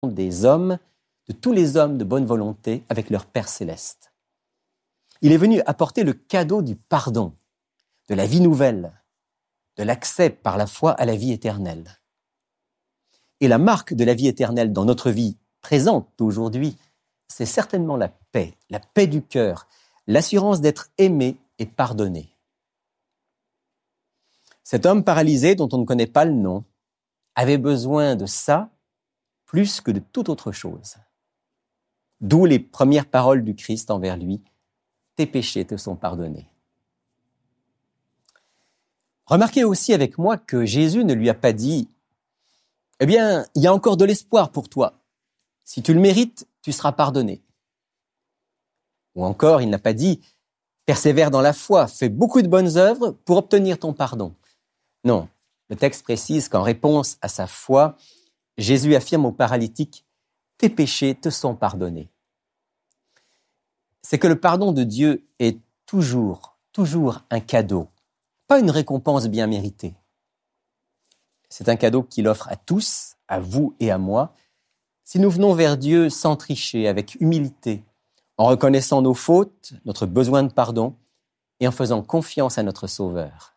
des hommes, de tous les hommes de bonne volonté avec leur Père céleste. Il est venu apporter le cadeau du pardon, de la vie nouvelle, de l'accès par la foi à la vie éternelle. Et la marque de la vie éternelle dans notre vie présente aujourd'hui, c'est certainement la paix du cœur, l'assurance d'être aimé et pardonné. Cet homme paralysé, dont on ne connaît pas le nom, avait besoin de ça plus que de toute autre chose. D'où les premières paroles du Christ envers lui, « Tes péchés te sont pardonnés ». Remarquez aussi avec moi que Jésus ne lui a pas dit « Eh bien, il y a encore de l'espoir pour toi. Si tu le mérites, tu seras pardonné. » Ou encore, il n'a pas dit « Persévère dans la foi, fais beaucoup de bonnes œuvres pour obtenir ton pardon. » Non, le texte précise qu'en réponse à sa foi, Jésus affirme au paralytique « Tes péchés te sont pardonnés ». C'est que le pardon de Dieu est toujours un cadeau, pas une récompense bien méritée. C'est un cadeau qu'il offre à tous, à vous et à moi, si nous venons vers Dieu sans tricher, avec humilité, en reconnaissant nos fautes, notre besoin de pardon et en faisant confiance à notre Sauveur.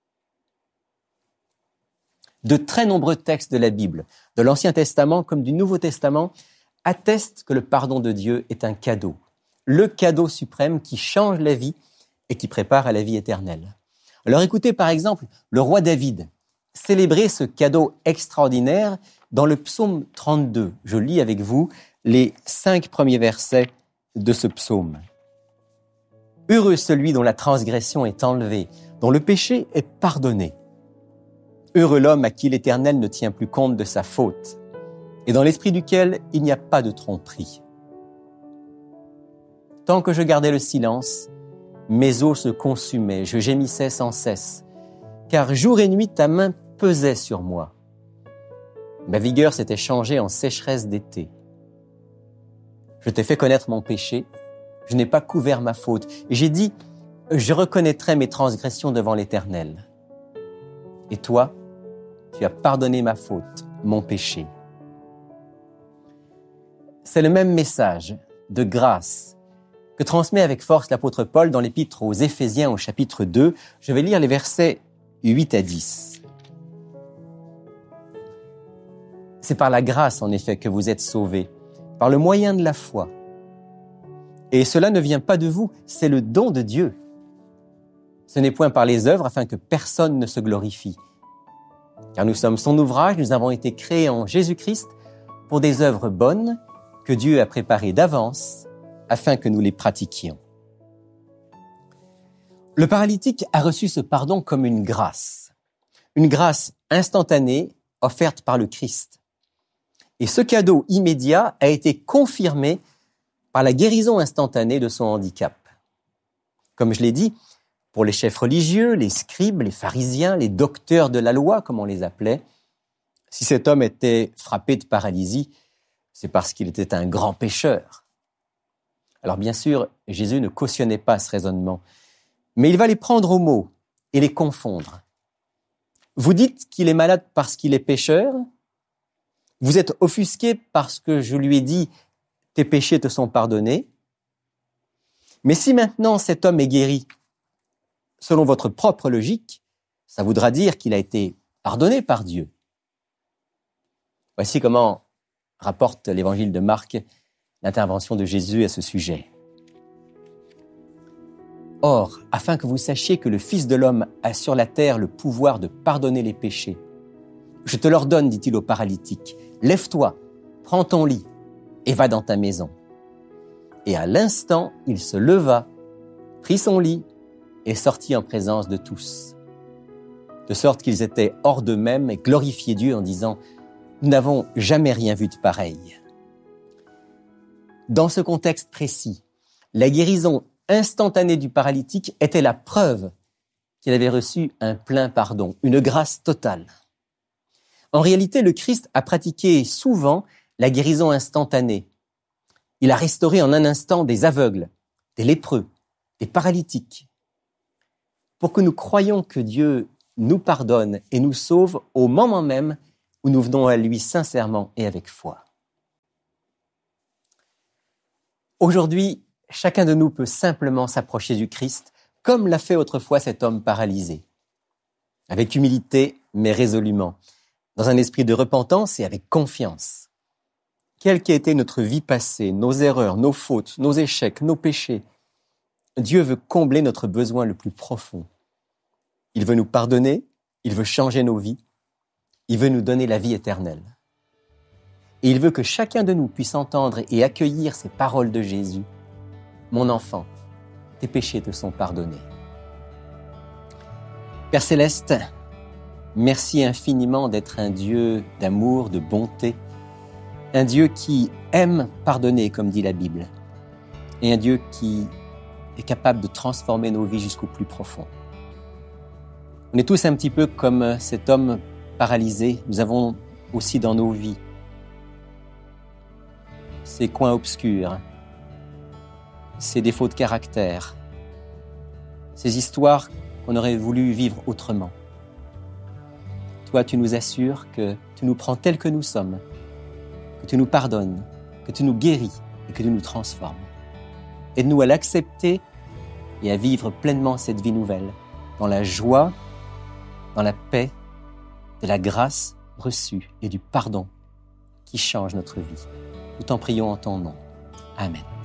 De très nombreux textes de la Bible, de l'Ancien Testament comme du Nouveau Testament, attestent que le pardon de Dieu est un cadeau, le cadeau suprême qui change la vie et qui prépare à la vie éternelle. Alors écoutez par exemple le roi David célébrer ce cadeau extraordinaire dans le psaume 32. Je lis avec vous les 5 premiers versets de ce psaume. « Heureux celui dont la transgression est enlevée, dont le péché est pardonné. Heureux l'homme à qui l'Éternel ne tient plus compte de sa faute, et dans l'esprit duquel il n'y a pas de tromperie. Tant que je gardais le silence, mes os se consumaient, je gémissais sans cesse, car jour et nuit ta main pesait sur moi. Ma vigueur s'était changée en sécheresse d'été. Je t'ai fait connaître mon péché, je n'ai pas couvert ma faute, et j'ai dit, je reconnaîtrai mes transgressions devant l'Éternel. Et toi, tu as pardonné ma faute, mon péché. » C'est le même message de grâce que transmet avec force l'apôtre Paul dans l'épître aux Éphésiens au chapitre 2. Je vais lire les versets 8 à 10. C'est par la grâce, en effet, que vous êtes sauvés, par le moyen de la foi. Et cela ne vient pas de vous, c'est le don de Dieu. Ce n'est point par les œuvres afin que personne ne se glorifie. Car nous sommes son ouvrage, nous avons été créés en Jésus-Christ pour des œuvres bonnes que Dieu a préparées d'avance afin que nous les pratiquions. Le paralytique a reçu ce pardon comme une grâce instantanée offerte par le Christ. Et ce cadeau immédiat a été confirmé par la guérison instantanée de son handicap. Comme je l'ai dit, pour les chefs religieux, les scribes, les pharisiens, les docteurs de la loi, comme on les appelait, si cet homme était frappé de paralysie, c'est parce qu'il était un grand pécheur. Alors bien sûr, Jésus ne cautionnait pas ce raisonnement, mais il va les prendre au mot et les confondre. Vous dites qu'il est malade parce qu'il est pécheur? Vous êtes offusqué parce que je lui ai dit « tes péchés te sont pardonnés ». Mais si maintenant cet homme est guéri, selon votre propre logique, ça voudra dire qu'il a été pardonné par Dieu. Voici comment rapporte l'évangile de Marc l'intervention de Jésus à ce sujet. « Or, afin que vous sachiez que le Fils de l'homme a sur la terre le pouvoir de pardonner les péchés, je te l'ordonne, dit-il au paralytique, lève-toi, prends ton lit et va dans ta maison. Et à l'instant, il se leva, prit son lit et sortit en présence de tous. De sorte qu'ils étaient hors d'eux-mêmes et glorifiaient Dieu en disant « Nous n'avons jamais rien vu de pareil. » Dans ce contexte précis, la guérison instantanée du paralytique était la preuve qu'il avait reçu un plein pardon, une grâce totale. En réalité, le Christ a pratiqué souvent la guérison instantanée. Il a restauré en un instant des aveugles, des lépreux, des paralytiques. Pour que nous croyions que Dieu nous pardonne et nous sauve au moment même où nous venons à lui sincèrement et avec foi. Aujourd'hui, chacun de nous peut simplement s'approcher du Christ, comme l'a fait autrefois cet homme paralysé, avec humilité, mais résolument, dans un esprit de repentance et avec confiance. Quelle qu'ait été notre vie passée, nos erreurs, nos fautes, nos échecs, nos péchés, Dieu veut combler notre besoin le plus profond. Il veut nous pardonner, il veut changer nos vies, il veut nous donner la vie éternelle. Et il veut que chacun de nous puisse entendre et accueillir ces paroles de Jésus. Mon enfant, tes péchés te sont pardonnés. Père Céleste, merci infiniment d'être un Dieu d'amour, de bonté, un Dieu qui aime pardonner, comme dit la Bible, et un Dieu qui est capable de transformer nos vies jusqu'au plus profond. On est tous un petit peu comme cet homme paralysé. Nous avons aussi dans nos vies ces coins obscurs, ces défauts de caractère, ces histoires qu'on aurait voulu vivre autrement. Toi, tu nous assures que tu nous prends tels que nous sommes, que tu nous pardonnes, que tu nous guéris et que tu nous transformes. Aide-nous à l'accepter et à vivre pleinement cette vie nouvelle, dans la joie, dans la paix, de la grâce reçue et du pardon qui change notre vie. Nous t'en prions en ton nom. Amen.